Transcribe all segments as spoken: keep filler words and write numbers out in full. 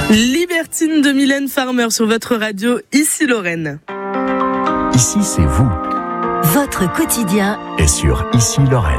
Libertine de Mylène Farmer sur votre radio, ici Lorraine. Ici, c'est vous. Votre quotidien Et sur Ici Lorraine.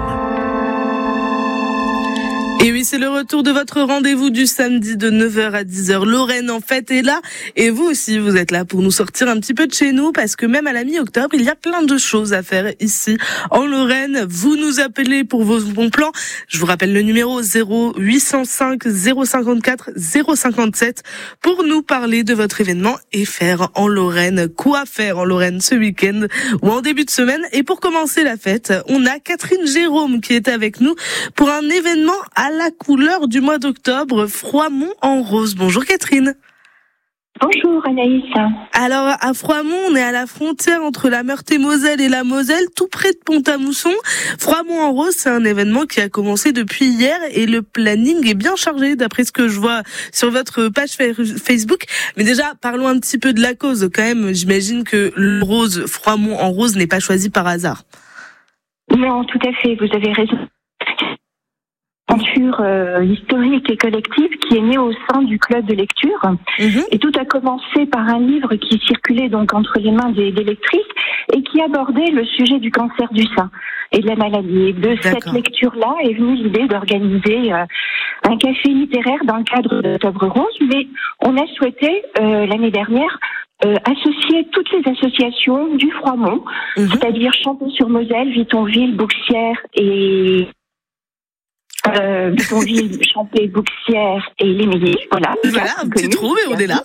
Et oui, c'est le retour de votre rendez-vous du samedi de neuf heures à dix heures. Lorraine en fête est là. Et vous aussi, vous êtes là pour nous sortir un petit peu de chez nous, parce que même à la mi-octobre, il y a plein de choses à faire ici en Lorraine. Vous nous appelez pour vos bons plans. Je vous rappelle le numéro zéro huit cent cinq zéro cinquante-quatre zéro cinquante-sept pour nous parler de votre événement et faire en Lorraine. Quoi faire en Lorraine ce week-end ou en début de semaine. Et pour commencer la fête, on a Catherine Jérôme qui est avec nous pour un événement à la couleur du mois d'octobre, Froidmont en rose. Bonjour Catherine. Bonjour Anaïs. Alors à Froidmont, on est à la frontière entre la Meurthe-et-Moselle et la Moselle, tout près de Pont-à-Mousson. Froidmont en rose, c'est un événement qui a commencé depuis hier et le planning est bien chargé d'après ce que je vois sur votre page Facebook. Mais déjà, parlons un petit peu de la cause quand même. J'imagine que le rose, Froidmont en rose n'est pas choisi par hasard. Non, tout à fait, vous avez raison. Aventure euh, historique et collective qui est née au sein du club de lecture. Mmh. Et tout a commencé par un livre qui circulait donc entre les mains des, des lectrices et qui abordait le sujet du cancer du sein et de la maladie. Et de D'accord. cette lecture-là est venue l'idée d'organiser euh, un café littéraire dans le cadre d'Octobre Rose, mais on a souhaité euh, l'année dernière Euh, associer toutes les associations du Froidmont, mmh. c'est-à-dire Champé-sur-Moselle, Vitonville, Bouxières et euh, Vitonville, Champé, Bouxières et Les Méliès. Voilà, voilà un petit trou et on est là.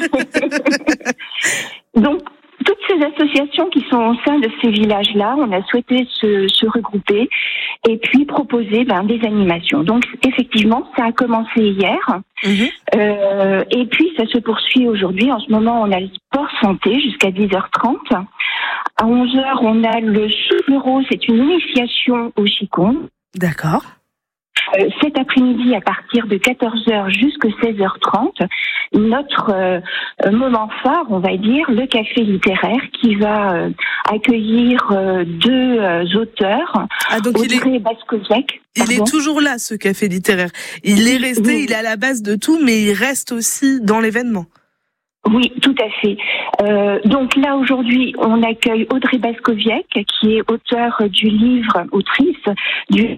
Donc, toutes ces associations qui sont au sein de ces villages-là, on a souhaité se, se regrouper et puis proposer ben, des animations. Donc, effectivement, ça a commencé hier. Mmh. Euh, et puis, ça se poursuit aujourd'hui. En ce moment, on a le sport santé jusqu'à dix heures trente. À onze heures, on a le souffle rose. C'est une initiation au Qigong. D'accord. Euh, cet après-midi, à partir de quatorze heures jusqu'à seize heures trente, notre euh, moment phare, on va dire, le café littéraire qui va euh, accueillir euh, deux euh, auteurs. Ah, donc Audrey il est... Bascoviec. Il est toujours là, ce café littéraire. Il est resté, oui. Il est à la base de tout, mais il reste aussi dans l'événement. Oui, tout à fait. Euh, donc là, aujourd'hui, on accueille Audrey Bascoviec, qui est auteure du livre, autrice du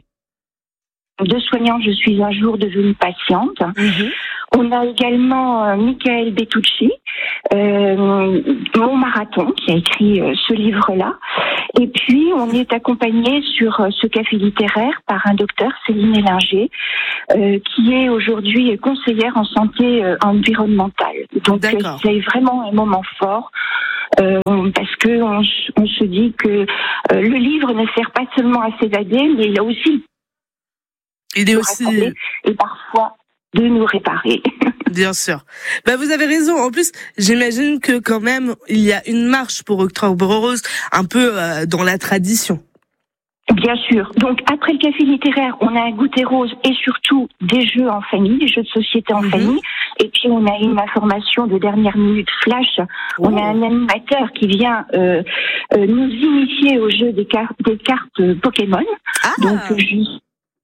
De soignant, je suis un jour devenue patiente. Mmh. On a également euh, Michael Bettucci, euh, Mon Marathon, qui a écrit euh, ce livre-là. Et puis, on est accompagné sur euh, ce café littéraire par un docteur, Céline Ellinger, euh, qui est aujourd'hui conseillère en santé euh, environnementale. Donc, euh, c'est vraiment un moment fort. Euh, parce que on, on se dit que euh, le livre ne sert pas seulement à s'évader, mais il a aussi Il est aussi et parfois de nous réparer. Bien sûr. Bah vous avez raison. En plus, j'imagine que quand même il y a une marche pour Octobre Rose, un peu euh, dans la tradition. Bien sûr. Donc après le café littéraire, on a un goûter rose et surtout des jeux en famille, des jeux de société en mmh. famille. Et puis on a une information de dernière minute flash. Oh. On a un animateur qui vient euh, euh, nous initier au jeu des cartes, des cartes Pokémon. Ah. Donc juste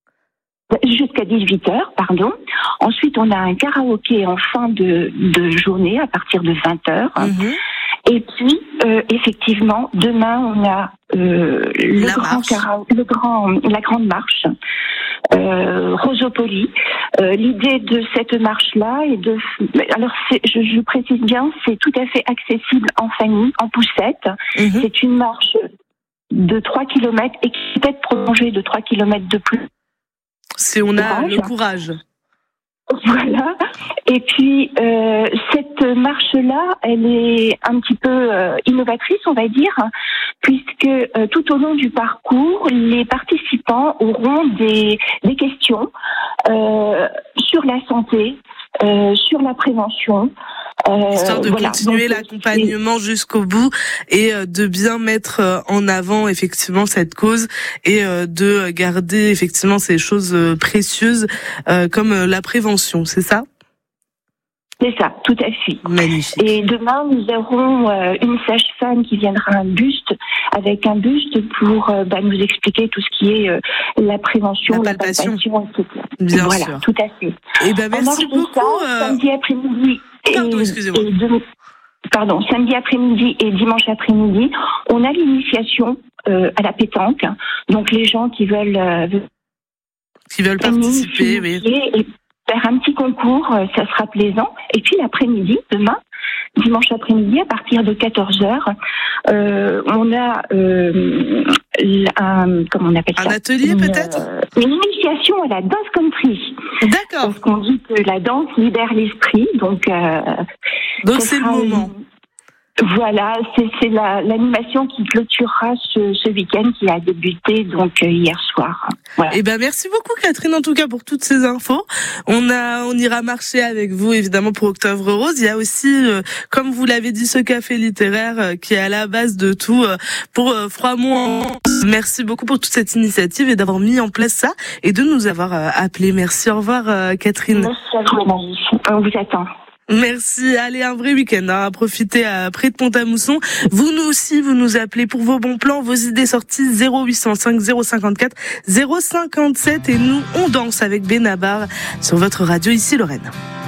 jusqu'à dix-huit heures, pardon. Ensuite, on a un karaoké en fin de, de journée à partir de vingt heures. Mmh. Et puis, euh, effectivement, demain, on a euh, le la grand cara- le grand, la grande marche, euh, Rosopoli. Euh, l'idée de cette marche-là est de, alors c'est, je, je précise bien, c'est tout à fait accessible en famille, en poussette. Mmh. C'est une marche de trois kilomètres et qui peut être prolongée de trois kilomètres de plus. Si on a courage. le courage. Voilà. Et puis, euh, cette marche-là, elle est un petit peu euh, innovatrice, on va dire, puisque euh, tout au long du parcours, les participants auront des, des questions euh, sur la santé, euh, sur la prévention. Euh, Histoire de voilà. continuer Donc, l'accompagnement c'est... jusqu'au bout et euh, de bien mettre euh, en avant effectivement cette cause et euh, de garder effectivement ces choses euh, précieuses euh, comme euh, la prévention, c'est ça ? C'est ça, tout à fait. Magnifique. Et demain, nous aurons euh, une sage personne qui viendra un buste, avec un buste pour euh, bah, nous expliquer tout ce qui est euh, la prévention, la palpation, la palpation et cetera. Bien voilà, sûr. tout à fait. Eh ben, merci beaucoup. Ça, euh... samedi après-midi. Pardon, et, excusez-moi. Et de... Pardon, samedi après-midi et dimanche après-midi, on a l'initiation euh, à la pétanque. Donc les gens qui veulent euh, qui veulent participer, oui. Et faire un petit concours, euh, ça sera plaisant. Et puis l'après-midi, demain, dimanche après-midi, à partir de quatorze heures, euh, on a euh, un, comment on appelle ça, un atelier une, peut-être euh, une initiation à la danse country. D'accord. Parce qu'on dit que la danse libère l'esprit, donc euh, donc c'est le moment. Une... Voilà, c'est, c'est la, l'animation qui clôturera ce, ce week-end qui a débuté donc hier soir. Voilà. Eh ben merci beaucoup Catherine en tout cas pour toutes ces infos. On a, on ira marcher avec vous évidemment pour Octobre Rose. Il y a aussi, euh, comme vous l'avez dit, ce café littéraire euh, qui est à la base de tout euh, pour euh, Froidmont. Merci beaucoup pour toute cette initiative et d'avoir mis en place ça et de nous avoir euh, appelé. Merci, au revoir euh, Catherine. Merci à vous, Marie. On vous attend. Merci. Allez, un vrai week-end hein, à profiter à près de Pont-à-Mousson. Vous nous aussi, vous nous appelez pour vos bons plans, vos idées sorties zéro huit cent cinq zéro cinquante-quatre zéro cinquante-sept et nous, on danse avec Benabar sur votre radio ici Lorraine.